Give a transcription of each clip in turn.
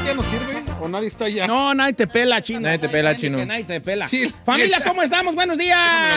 ya no sirve? ¿O nadie está ya? No, nadie te pela, chino. Nadie te pela, chino. Que nadie te pela. Sí, Familia, ¿cómo estamos? Buenos días.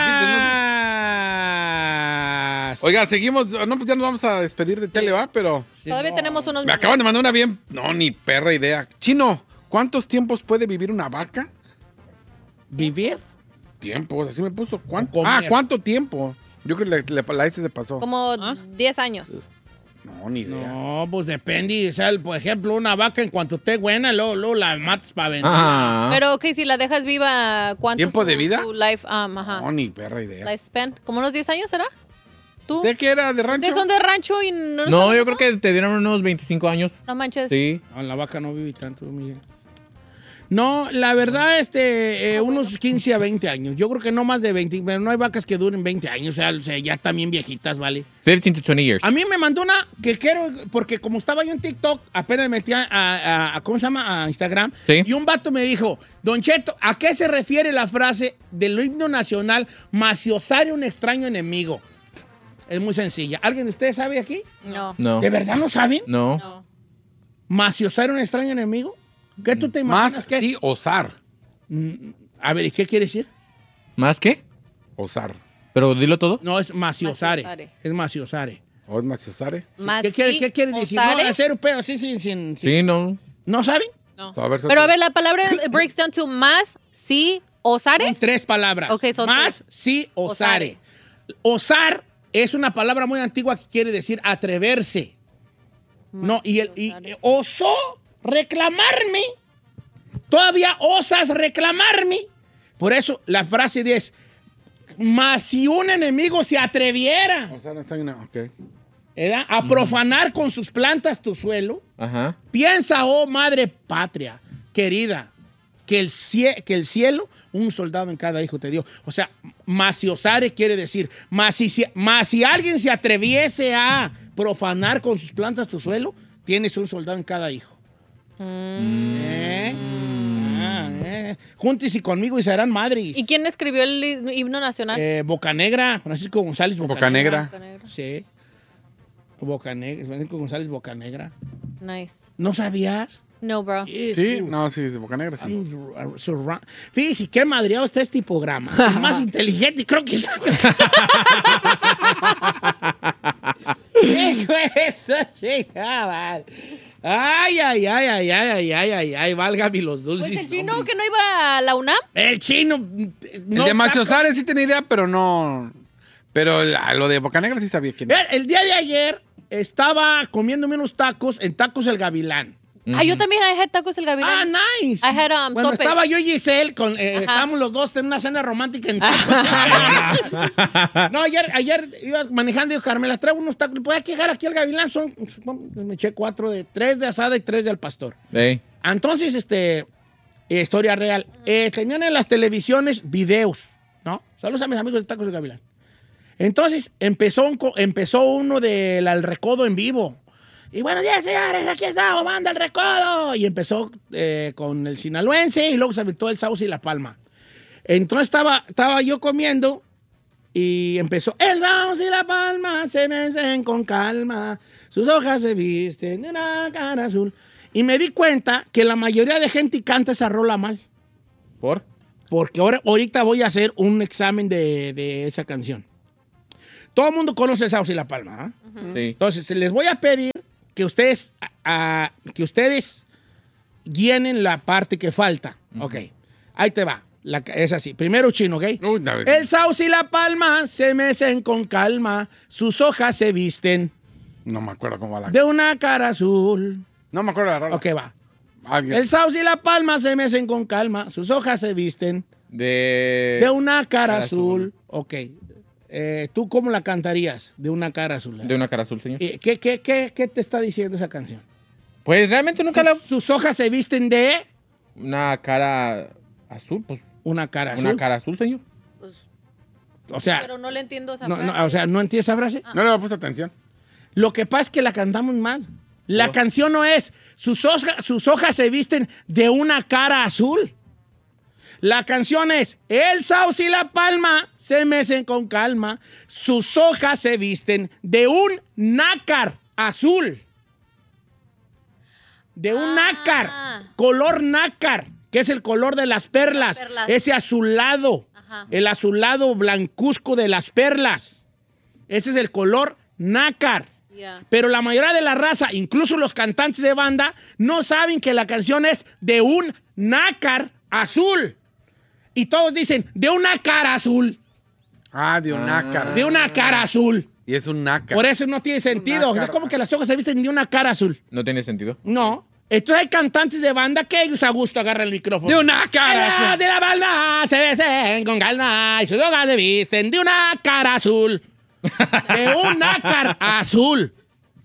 Oiga, seguimos. No, pues ya nos vamos a despedir de tele, ¿va? Pero Todavía tenemos unos me acaban de mandar una bien... No, ni perra idea. Chino, ¿cuántos tiempos puede vivir una vaca? ¿Vivir? Tiempos, así me puso. ¿Cuánto? Comer. ¿Cuánto tiempo? Yo creo que la S se pasó. Como 10 años. No, ni idea. No, pues depende. O sea, por ejemplo, una vaca en cuanto esté buena, luego la matas para vender. Ajá. Pero, ok, si la dejas viva, ¿cuánto ¿Tiempo es de vida? su life, ajá, No, ni perra idea. lifespan? ¿Como unos 10 años será? ¿Tú? ¿De qué era? ¿De rancho? ¿Ustedes son de rancho y no No, saben yo eso? creo que te dieron unos 25 años. No manches. Sí. No, la vaca no vive tanto, Miguel. No, la verdad, unos 15 a 20 años. Yo creo que no más de 20, pero no hay vacas que duren 20 años. O sea, ya también viejitas, ¿vale? 15 to 20 years. A mí me mandó una que quiero, porque como estaba yo en TikTok, apenas me metí ¿cómo se llama? A Instagram. Sí. Y un vato me dijo, Don Cheto, ¿a qué se refiere la frase del himno nacional, maciosar un extraño enemigo? Es muy sencilla. ¿Alguien de ustedes sabe aquí? No. No. ¿De verdad no saben? No. No. ¿Maciosar un extraño enemigo? ¿Qué tú te imaginas Más que es? sí, osar. A ver, ¿y qué quiere decir? ¿Más qué? Osar. Pero dilo todo. No, es maciosare. Maciosare. Es maciosare. ¿O es maciosare? Más ¿Qué quiere decir? No, osare. hacer un pedo así sin... Sí, no. ¿No saben? No. A ver, Pero a ver, la palabra breaks down to más, sí, osare. Son 3 palabras. Ok, son más, sí, osare. Osar es una palabra muy antigua que quiere decir atreverse. No, y osó reclamarme. Todavía osas reclamarme. Por eso la frase es, más si un enemigo se atreviera, Osar está bien, ok. ¿verdad?, a profanar con sus plantas tu suelo, Ajá. piensa, oh madre patria, querida, que el cielo, un soldado en cada hijo te dio. O sea, maciosare quiere decir, más si alguien se atreviese a profanar con sus plantas tu suelo, tienes un soldado en cada hijo. Júntese conmigo y serán madres. ¿Y quién escribió el himno nacional? Bocanegra, Francisco González Bocanegra. Sí. Bocanegra, Francisco González Bocanegra. Nice. ¿No sabías? No, bro. Sí, no, sí, de Bocanegra, sí. Fíjese, qué madreado está este programa. El más inteligente, creo que es. Hijo de eso, chica. Ay, válgame los dulces. Pues el chino hombre. que no iba a la UNAM. El chino. El de maciosare sí tenía idea, pero no... Pero lo de Bocanegra sí sabía quién era. El día de ayer estaba comiéndome unos tacos en Tacos El Gavilán. Ah, yo también I had tacos el gavilán. Ah, nice. I had, bueno, sopes. estaba yo y Giselle, estábamos los dos en una cena romántica en tacos. No, ayer iba manejando y digo, Carmela, traigo unos tacos. ¿Puedes llegar aquí al Gavilán? Me eché 3 de asada y 3 de al pastor. Ey. Entonces, historia real. Tenían en las televisiones videos, ¿no? Saludos a mis amigos de Tacos de Gavilán. Entonces, empezó uno del Recodo en vivo. Y bueno, ya señores, aquí estamos, banda El Recodo. Y empezó con el sinaloense y luego se aventó el Sauce y La Palma. Entonces estaba yo comiendo y empezó, el Sauce y La Palma se mecen con calma, sus hojas se visten de una cara azul. Y me di cuenta que la mayoría de gente canta esa rola mal. ¿Por? Porque ahorita voy a hacer un examen de esa canción. Todo el mundo conoce el Sauce y La Palma, ¿eh? Sí. Entonces, les voy a pedir que ustedes llenen la parte que falta. Ok, ahí te va. Es así. Primero chino, ¿ok? El Sauce y La Palma se mecen con calma, sus hojas se visten No me acuerdo cómo va la... de una cara azul. No me acuerdo de la rola. Ok, va. Alguien. El Sauce y La Palma se mecen con calma, sus hojas se visten De una cara cara azul. Ok. ¿Tú cómo la cantarías? De una cara azul. De una cara azul, señor. ¿Qué te está diciendo esa canción? Pues realmente nunca la... Sus hojas se visten de Una cara azul, pues. una cara azul. Una cara azul, señor. O sea, Pero no le entiendo esa no, frase. o sea, ¿no entiendes esa frase? No le había puesto atención. Lo que pasa es que la cantamos mal. La canción no es sus hojas se visten de una cara azul. La canción es el Sauce y La Palma se mecen con calma, sus hojas se visten de un nácar azul. de un nácar, color nácar, que es el color de las perlas. Ese azulado, el azulado blancuzco de las perlas. Ese es el color nácar. Yeah. Pero la mayoría de la raza, incluso los cantantes de banda, no saben que la canción es de un nácar azul. Y todos dicen, de una cara azul. Ah, de un nácar. De una cara azul. Y es un nácar. Por eso no tiene sentido. O sea, ¿cómo que las hojas se visten de una cara azul? No tiene sentido. No. Entonces hay cantantes de banda que ellos a gusto agarran el micrófono. De una cara azul. De la banda se besen con calma y sus hojas se visten de una cara azul. De un nácar azul.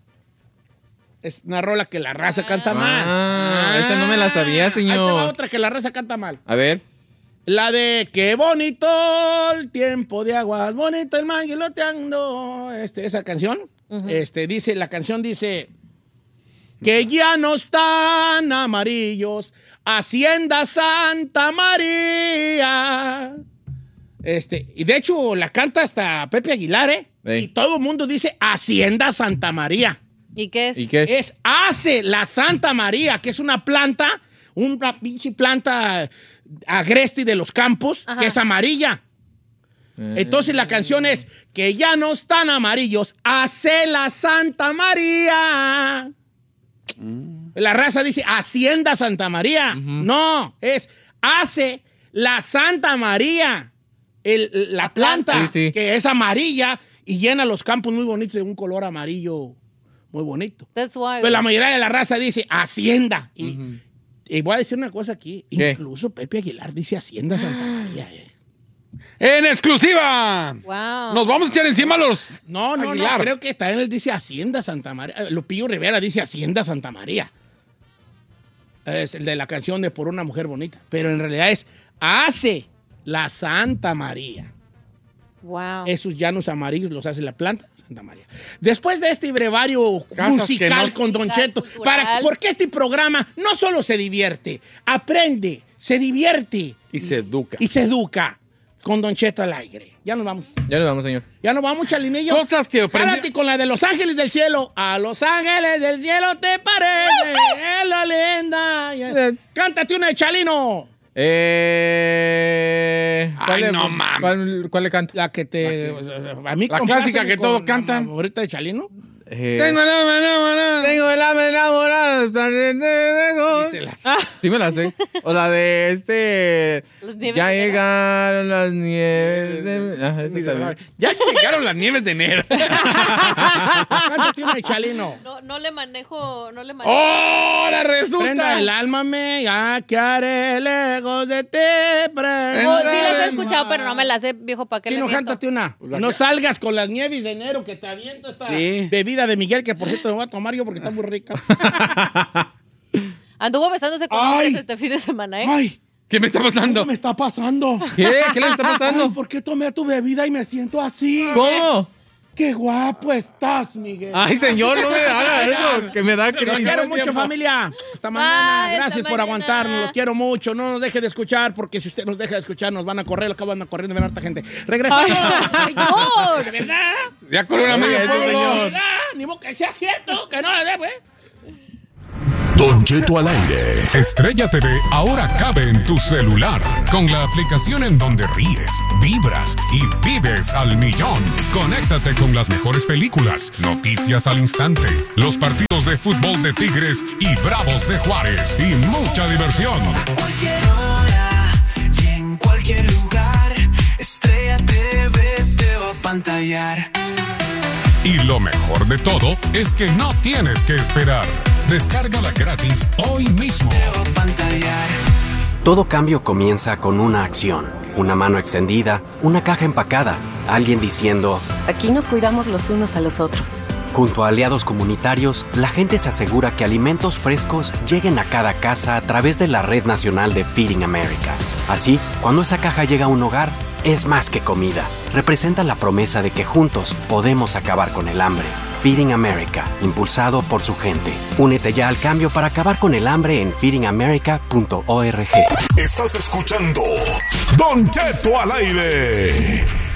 Es una rola que la raza canta mal. Esa no me la sabía, señor. Ahí te va otra que la raza canta mal. A ver. La de qué bonito el tiempo de aguas, bonito el mar giloteando. Esa canción, dice, la canción dice que ya no están amarillos, Hacienda Santa María. Y de hecho la canta hasta Pepe Aguilar, Ey. Y todo el mundo dice Hacienda Santa María. ¿Y qué es? ¿Y qué es? Es hace la Santa María, que es una planta, una pinche planta agreste de los campos, Ajá. que es amarilla. Entonces la canción es que ya no están amarillos, hace la Santa María. La raza dice Hacienda Santa María. No, es hace la Santa María. La planta Sí. que es amarilla y llena los campos muy bonitos de un color amarillo muy bonito. That's why. Pero la mayoría de la raza dice Hacienda. Y voy a decir una cosa aquí. ¿Qué? Incluso Pepe Aguilar dice Hacienda Santa María. ¡En exclusiva! Wow. Nos vamos a echar encima a los No, Aguilar. creo que también él dice Hacienda Santa María. Lupillo Rivera dice Hacienda Santa María. Es el de la canción de Por una mujer bonita. Pero en realidad es hace la Santa María. Wow. Esos llanos amarillos los hace la planta Santa María. Después de este brevario Casas musical que no- con Don Cheto, Cultural. porque este programa no solo se divierte, aprende, se divierte Y se educa. y se educa con Don Cheto al aire. Ya nos vamos. Ya nos vamos, señor. Ya nos vamos, Chalinillo. Cosas que aprendí. Párate con la de Los Ángeles del Cielo. A Los Ángeles del Cielo te parece es la leyenda. Cántate una de Chalino. Ay, no mames. ¿Cuál le canto? La que te... A mí La complace clásica que con todos la cantan. favorita de Chalino. Tengo el alma enamorada. Tengo el alma enamorada. Se las- Sí me la sé. O la de Las nieves Ya de enero. llegaron las nieves de... esa Ni se también. sabe. Ya llegaron las nieves de enero. Cántate una de Chalino. No le manejo. ¡Ahora Prenda resulta! el alma me, ya que haré lejos de ti. Oh, sí las he escuchado, pero no me las sé, viejo, ¿para qué le Chino, miento? cántate una. Pues No salgas con las nieves de enero que te aviento esta Sí. bebida de Miguel, que por cierto me voy a tomar yo porque está muy rica. Anduvo besándose con Ay. hombres este fin de semana, ¿eh? Ay, ¿Qué me está pasando? ¿qué me está pasando? ¿Qué? ¿Qué le está Ay, pasando? ¿por qué tomé tu bebida y me siento así? ¿Cómo? ¡Qué guapo estás, Miguel! Ay, señor, no me haga eso, que me da Los crisis. quiero mucho, familia. Hasta mañana. Bye, Gracias hasta por mañana. aguantarnos. Los quiero mucho. No nos deje de escuchar, porque si usted nos deja de escuchar, nos van a correr. Acaban corriendo, ven harta gente. Regresamos. Ay, no. ¿De verdad? Ya corrió una medio Oye, pueblo. señor. ¿De verdad? Ni modo que sea cierto, que no le dé, pues. Don Cheto al aire. Estrella TV ahora cabe en tu celular con la aplicación en donde ríes, vibras y vives al millón. Conéctate con las mejores películas, noticias al instante, los partidos de fútbol de Tigres y Bravos de Juárez y mucha diversión. Cualquier hora y en cualquier lugar, Estrella TV te va a pantallar. Y lo mejor de todo es que no tienes que esperar. Descárgala gratis hoy mismo. Te va a pantallar. Todo cambio comienza con una acción, una mano extendida, una caja empacada, alguien diciendo, Aquí nos cuidamos los unos a los otros. junto a aliados comunitarios, la gente se asegura que alimentos frescos lleguen a cada casa a través de la Red Nacional de Feeding America. Así, cuando esa caja llega a un hogar, es más que comida. Representa la promesa de que juntos podemos acabar con el hambre. Feeding America, impulsado por su gente. Únete ya al cambio para acabar con el hambre en feedingamerica.org. Estás escuchando Don Cheto al aire.